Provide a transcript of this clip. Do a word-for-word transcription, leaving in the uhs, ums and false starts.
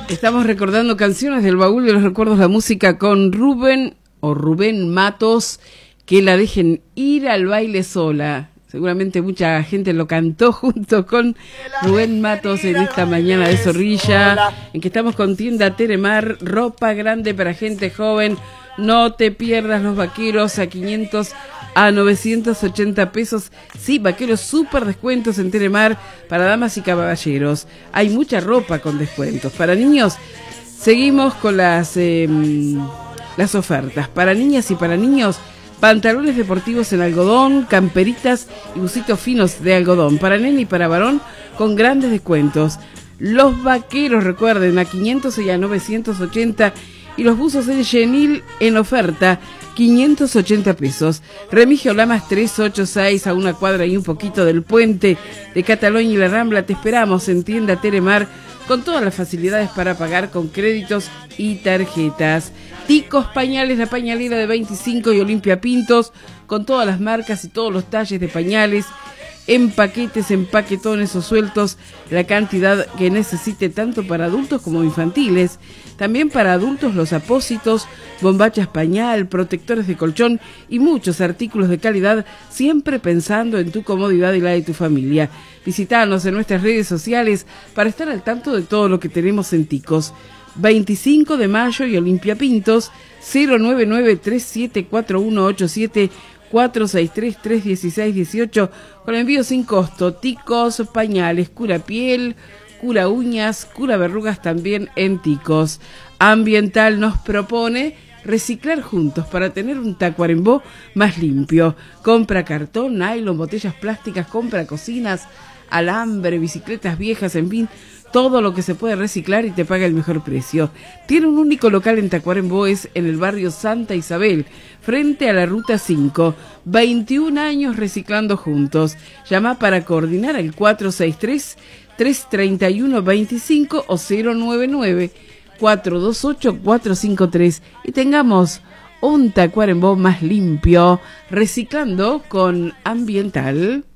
Estamos recordando canciones del baúl de los recuerdos, la música con Rubén o Rubén Matos, que la dejen ir al baile sola. Seguramente mucha gente lo cantó junto con Rubén Matos en esta mañana de Zorrilla, en que estamos con Tienda Teremar, ropa grande para gente joven. No te pierdas los vaqueros a quinientos a novecientos ochenta pesos. Sí, vaqueros súper descuentos en Teremar para damas y caballeros. Hay mucha ropa con descuentos. Para niños, seguimos con las, eh, las ofertas. Para niñas y para niños, pantalones deportivos en algodón, camperitas y bucitos finos de algodón. Para nene y para varón, con grandes descuentos. Los vaqueros, recuerden, a quinientos y a novecientos ochenta. Y los buzos en chenil en oferta, quinientos ochenta pesos. Remigio Lamas trescientos ochenta y seis, a una cuadra y un poquito del puente de Cataluña y la Rambla. Te esperamos en Tienda Teremar, con todas las facilidades para pagar con créditos y tarjetas. Ticos Pañales, la pañalera de veinticinco y Olimpia Pintos, con todas las marcas y todos los talles de pañales, en paquetes, en paquetones o sueltos, la cantidad que necesite tanto para adultos como infantiles. También para adultos los apósitos, bombachas pañal, protectores de colchón y muchos artículos de calidad, siempre pensando en tu comodidad y la de tu familia. Visítanos en nuestras redes sociales para estar al tanto de todo lo que tenemos en Ticos. veinticinco de mayo y Olimpia Pintos, cero nueve nueve tres siete cuatro uno ocho siete cuatro seis tres tres uno seis uno ocho, con envío sin costo. Ticos Pañales, cura piel, cura uñas, cura verrugas también en Ticos. Ambiental nos propone reciclar juntos para tener un Tacuarembó más limpio. Compra cartón, nylon, botellas plásticas, compra cocinas, alambre, bicicletas viejas, en fin, todo lo que se puede reciclar y te paga el mejor precio. Tiene un único local en Tacuarembó, es en el barrio Santa Isabel, frente a la Ruta cinco. veintiún años reciclando juntos. Llama para coordinar al cuatro seis tres, tres tres uno, dos cinco o cero nueve nueve, cuatro dos ocho, cuatro cinco tres y tengamos un Tacuarembó más limpio, reciclando con Ambiental.